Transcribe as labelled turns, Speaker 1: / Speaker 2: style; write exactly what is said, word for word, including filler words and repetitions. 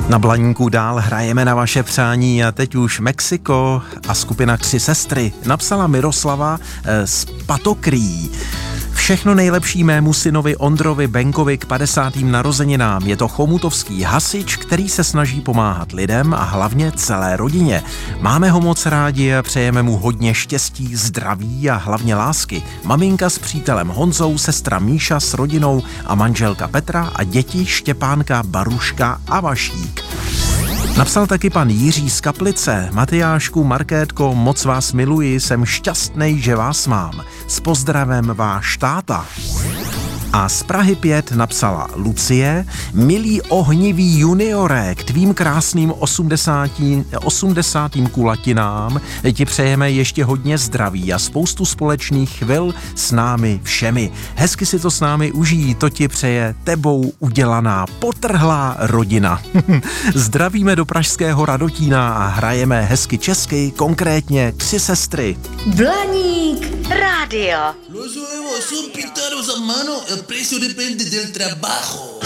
Speaker 1: Na Blaníku dál hrajeme na vaše přání a teď už Mexiko a skupina Tři sestry napsala Miroslava z Patokrý. Všechno nejlepší mému synovi Ondrovi Benkovi k padesátým narozeninám. Je to chomutovský hasič, který se snaží pomáhat lidem a hlavně celé rodině. Máme ho moc rádi a přejeme mu hodně štěstí, zdraví a hlavně lásky. Maminka s přítelem Honzou, sestra Míša s rodinou a manželka Petra a děti Štěpánka, Baruška a Vašík. Napsal taky pan Jiří z Kaplice. Matyášku, Markétko, moc vás miluji, jsem šťastnej, že vás mám. S pozdravem váš táta. A z Prahy pět napsala Lucie. Milí ohnivý juniore, k tvým krásným osmdesátým, osmdesátým kulatinám ti přejeme ještě hodně zdraví a spoustu společných chvil s námi všemi. Hezky si to s námi užij, to ti přeje tebou udělaná potrhlá rodina. Zdravíme do pražského Radotína a hrajeme hezky česky, konkrétně Tři sestry.
Speaker 2: Blaník Radio.
Speaker 3: Los huevos son pintados a mano, el precio depende del trabajo.